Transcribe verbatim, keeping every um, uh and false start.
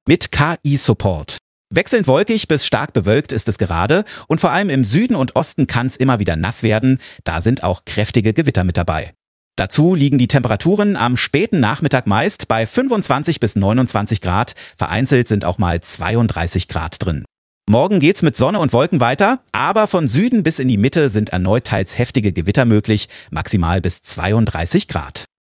Mit K I-Support. Wechselnd wolkig bis stark bewölkt ist es gerade und vor allem im Süden und Osten kann es immer wieder nass werden. Da sind auch kräftige Gewitter mit dabei. Dazu liegen die Temperaturen am späten Nachmittag meist bei fünfundzwanzig bis neunundzwanzig Grad. Vereinzelt sind auch mal zweiunddreißig Grad drin. Morgen geht's mit Sonne und Wolken weiter, aber von Süden bis in die Mitte sind erneut teils heftige Gewitter möglich, maximal bis zweiunddreißig Grad.